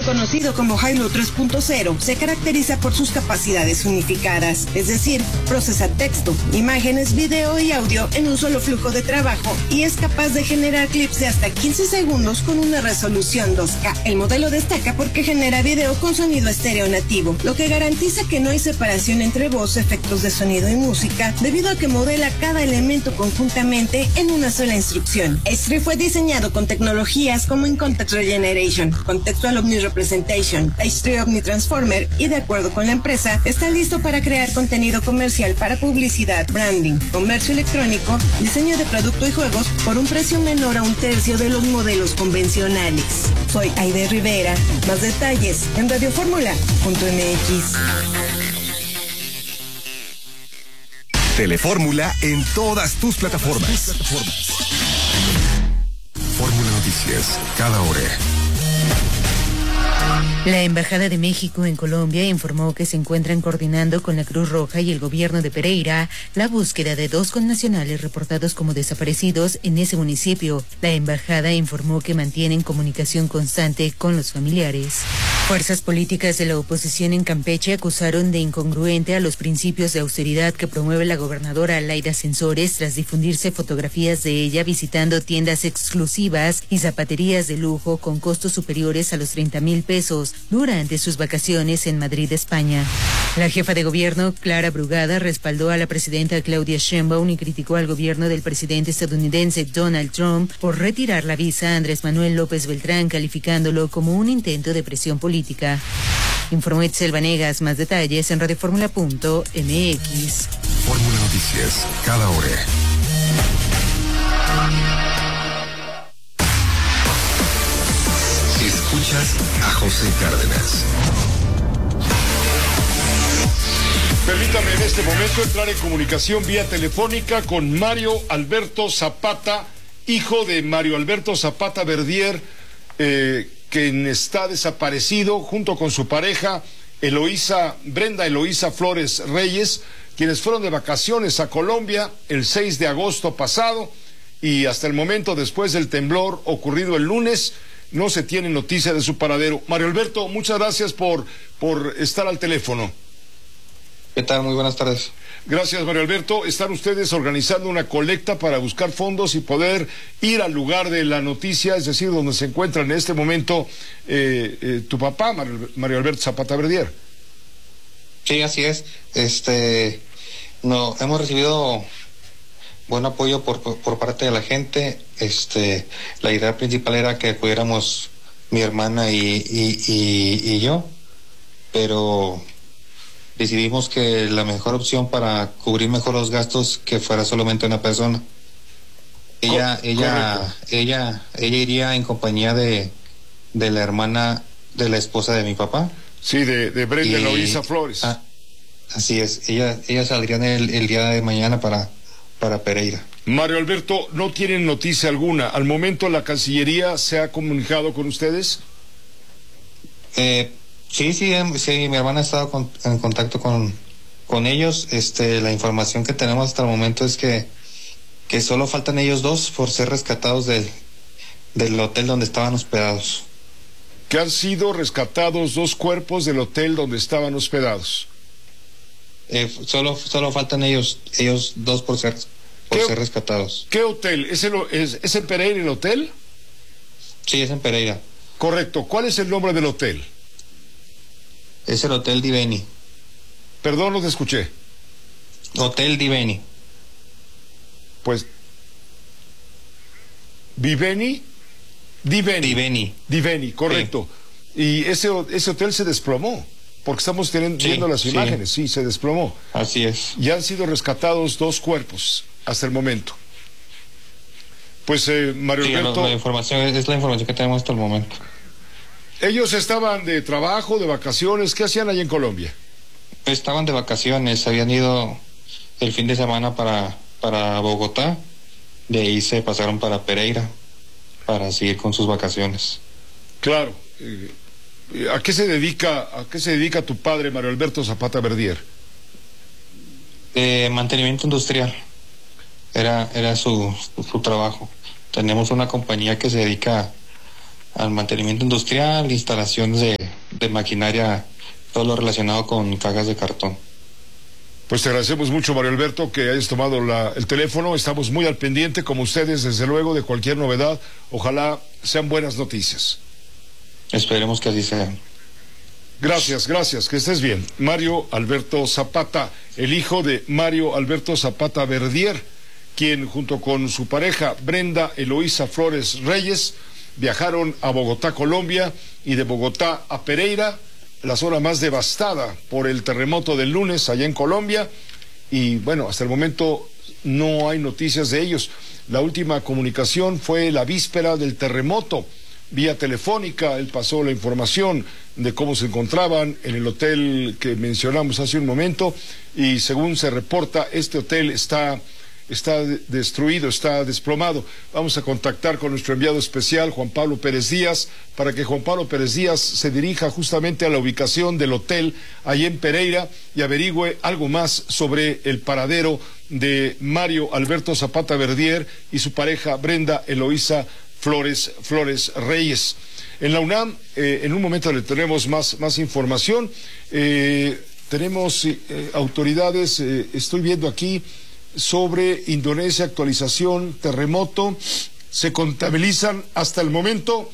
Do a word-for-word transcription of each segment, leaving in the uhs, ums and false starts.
Conocido como Hilo tres punto cero, se caracteriza por sus capacidades unificadas, es decir, procesa texto, imágenes, video y audio en un solo flujo de trabajo y es capaz de generar clips de hasta quince segundos con una resolución dos K. El modelo destaca porque genera video con sonido estéreo nativo, lo que garantiza que no hay separación entre voz, efectos de sonido y música, debido a que modela cada elemento conjuntamente en una sola instrucción. H tres fue diseñado con tecnologías como In Context Regeneration, Contextual Omni Representation, H tres Omni Transformer y, de acuerdo con la empresa, está listo para crear contenido comercial para publicidad, branding, comercio electrónico, diseño de producto y juegos por un precio menor a un tercio de los modelos convencionales. Soy Aide Rivera. Más detalles en radioformula punto m x. Telefórmula en todas tus plataformas. Fórmula Noticias, cada hora. La Embajada de México en Colombia informó que se encuentran coordinando con la Cruz Roja y el gobierno de Pereira la búsqueda de dos connacionales reportados como desaparecidos en ese municipio. La embajada informó que mantienen comunicación constante con los familiares. Fuerzas políticas de la oposición en Campeche acusaron de incongruente a los principios de austeridad que promueve la gobernadora Laida Sansores tras difundirse fotografías de ella visitando tiendas exclusivas y zapaterías de lujo con costos superiores a los treinta mil pesos durante sus vacaciones en Madrid, España. La jefa de gobierno, Clara Brugada, respaldó a la presidenta Claudia Sheinbaum y criticó al gobierno del presidente estadounidense Donald Trump por retirar la visa a Andrés Manuel López Beltrán, calificándolo como un intento de presión política. Informó Itzel Vanegas. Más detalles en radioformula punto m x. Fórmula Noticias, cada hora. Escuchas a José Cárdenas. Permítame en este momento entrar en comunicación vía telefónica con Mario Alberto Zapata, hijo de Mario Alberto Zapata Verdier, eh, quien está desaparecido junto con su pareja Eloísa, Brenda Eloísa Flores Reyes, quienes fueron de vacaciones a Colombia el seis de agosto pasado y hasta el momento, después del temblor ocurrido el lunes, no se tiene noticia de su paradero. Mario Alberto, muchas gracias por, por estar al teléfono. ¿Qué tal? Muy buenas tardes. Gracias, Mario Alberto. Están ustedes organizando una colecta para buscar fondos y poder ir al lugar de la noticia, es decir, donde se encuentra en este momento eh, eh, tu papá, Mario, Mario Alberto Zapata Verdier. Sí, así es. Este, no, hemos recibido buen apoyo por, por, por parte de la gente. Este, la idea principal era que acudiéramos mi hermana y, y, y, y yo, pero decidimos que la mejor opción para cubrir mejor los gastos que fuera solamente una persona. Ella, Co- ella, ella, ella iría en compañía de, de la hermana de la esposa de mi papá. Sí, de, de Brenda Eloísa Flores. Ah, así es. Ella, ella saldría el, el día de mañana para, para Pereira. Mario Alberto, no tienen noticia alguna. Al momento la Cancillería se ha comunicado con ustedes. Eh, Sí, sí, sí, mi hermana ha estado con, en contacto con, con ellos. Este, la información que tenemos hasta el momento es que, que solo faltan ellos dos por ser rescatados del, del hotel donde estaban hospedados. Que han sido rescatados dos cuerpos del hotel donde estaban hospedados. Eh, solo, solo faltan ellos, ellos dos por ser, por ser rescatados. ¿Qué hotel? ¿Es, el, es, ¿Es en Pereira el hotel? Sí, es en Pereira. Correcto. ¿Cuál es el nombre del hotel? Es el Hotel Diveni. Perdón, no te escuché. Hotel Diveni. Pues... ¿Viveni? Diveni. Diveni. Diveni, correcto. Sí. Y ese, ese hotel se desplomó, porque estamos teniendo, sí, viendo las sí. imágenes. Sí, se desplomó. Así es. Y han sido rescatados dos cuerpos hasta el momento. Pues, eh, Mario sí, Alberto... La información es la información que tenemos hasta el momento. ¿Ellos estaban de trabajo, de vacaciones? ¿Qué hacían ahí en Colombia? Estaban de vacaciones, habían ido el fin de semana para, para Bogotá, de ahí se pasaron para Pereira para seguir con sus vacaciones. Claro. Eh, ¿A qué se dedica, a qué se dedica tu padre, Mario Alberto Zapata Verdier? Eh, mantenimiento industrial. Era, era su, su, su trabajo. Tenemos una compañía que se dedica al mantenimiento industrial, instalaciones de, de maquinaria, todo lo relacionado con cajas de cartón. Pues te agradecemos mucho, Mario Alberto, que hayas tomado la, el teléfono. Estamos muy al pendiente, como ustedes, desde luego, de cualquier novedad. Ojalá sean buenas noticias. Esperemos que así sea. Gracias, gracias, que estés bien. Mario Alberto Zapata, el hijo de Mario Alberto Zapata Verdier, quien junto con su pareja Brenda Eloísa Flores Reyes viajaron a Bogotá, Colombia, y de Bogotá a Pereira, la zona más devastada por el terremoto del lunes allá en Colombia, y bueno, hasta el momento no hay noticias de ellos. La última comunicación fue la víspera del terremoto, vía telefónica. Él pasó la información de cómo se encontraban en el hotel que mencionamos hace un momento, y según se reporta, este hotel está... está destruido, está desplomado. Vamos a contactar con nuestro enviado especial, Juan Pablo Pérez Díaz, para que Juan Pablo Pérez Díaz se dirija justamente a la ubicación del hotel allí en Pereira y averigüe algo más sobre el paradero de Mario Alberto Zapata Verdier y su pareja Brenda Eloísa Flores, Flores Reyes. En la UNAM, eh, en un momento le tenemos más, más información. Eh, tenemos eh, autoridades, eh, estoy viendo aquí, sobre Indonesia, actualización, terremoto. Se contabilizan hasta el momento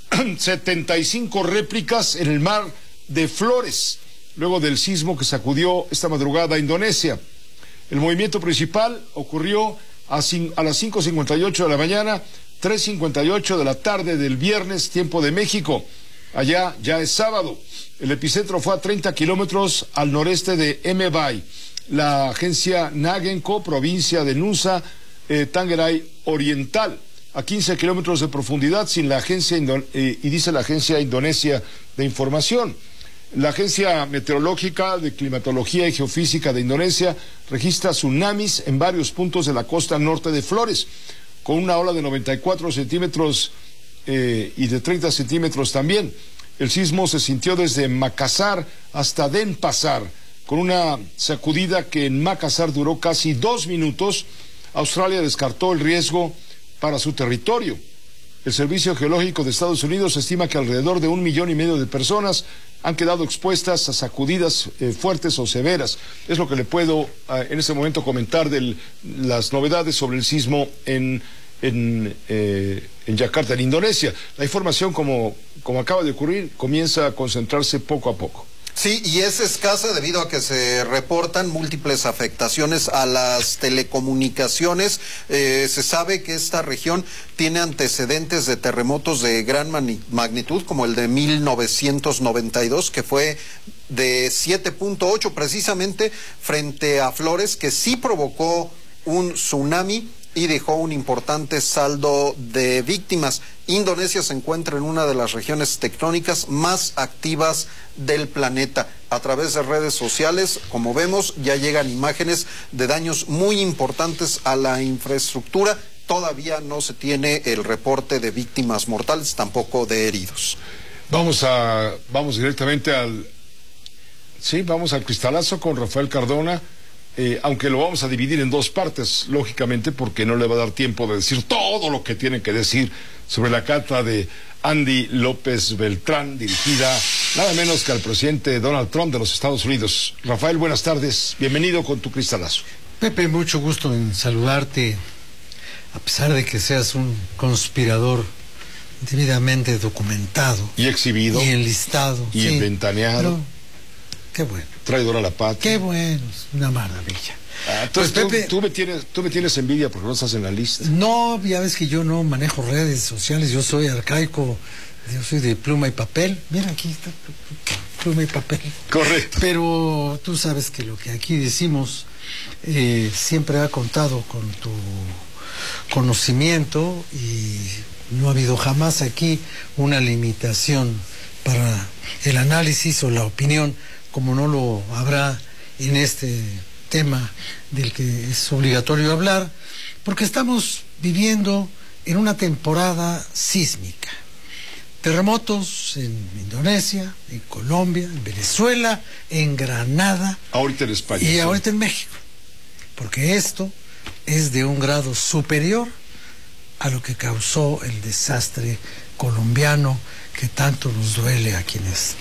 setenta y cinco réplicas en el mar de Flores, luego del sismo que sacudió esta madrugada a Indonesia. El movimiento principal ocurrió a, a las cinco cincuenta y ocho de la mañana, tres cincuenta y ocho de la tarde del viernes, tiempo de México. Allá ya es sábado. El epicentro fue a treinta kilómetros al noreste de Mbae. La agencia Nagenco, provincia de Nusa eh, Tenggara Oriental, a quince kilómetros de profundidad, sin la agencia eh, y dice la agencia Indonesia de Información. La agencia meteorológica de climatología y geofísica de Indonesia registra tsunamis en varios puntos de la costa norte de Flores, con una ola de noventa y cuatro centímetros eh, y de treinta centímetros también. El sismo se sintió desde Makassar hasta Denpasar, con una sacudida que en Makassar duró casi dos minutos. Australia descartó el riesgo para su territorio. El Servicio Geológico de Estados Unidos estima que alrededor de un millón y medio de personas han quedado expuestas a sacudidas eh, fuertes o severas. Es lo que le puedo eh, en este momento comentar de las novedades sobre el sismo en, en, eh, en Yakarta, en Indonesia. La información, como, como acaba de ocurrir, comienza a concentrarse poco a poco. Sí, y es escasa debido a que se reportan múltiples afectaciones a las telecomunicaciones. Eh, se sabe que esta región tiene antecedentes de terremotos de gran magnitud, como el de mil novecientos noventa y dos, que fue de siete punto ocho precisamente frente a Flores, que sí provocó un tsunami y dejó un importante saldo de víctimas. Indonesia se encuentra en una de las regiones tectónicas más activas del planeta. A través de redes sociales, como vemos, ya llegan imágenes de daños muy importantes a la infraestructura. Todavía no se tiene el reporte de víctimas mortales, tampoco de heridos. Vamos a, vamos directamente al, sí, vamos al cristalazo con Rafael Cardona. Eh, aunque lo vamos a dividir en dos partes, lógicamente, porque no le va a dar tiempo de decir todo lo que tiene que decir sobre la carta de Andy López Beltrán, dirigida nada menos que al presidente Donald Trump de los Estados Unidos. Rafael, buenas tardes, bienvenido con tu cristalazo. Pepe, mucho gusto en saludarte, a pesar de que seas un conspirador debidamente documentado y exhibido y enlistado y sí, ventaneado. Pero, qué bueno. Traidor a la patria. Qué bueno, una maravilla. Ah, entonces, pues, Pepe, tú, tú, me tienes, tú me tienes envidia porque no estás en la lista. No, ya ves que yo no manejo redes sociales, yo soy arcaico, yo soy de pluma y papel. Mira, aquí está pluma y papel. Correcto. Pero tú sabes que lo que aquí decimos eh, siempre ha contado con tu conocimiento y no ha habido jamás aquí una limitación para el análisis o la opinión, como no lo habrá en este tema del que es obligatorio hablar, porque estamos viviendo en una temporada sísmica. Terremotos en Indonesia, en Colombia, en Venezuela, en Granada. Ahorita en España. Y sí. ahorita en México. Porque esto es de un grado superior a lo que causó el desastre colombiano que tanto nos duele a quienes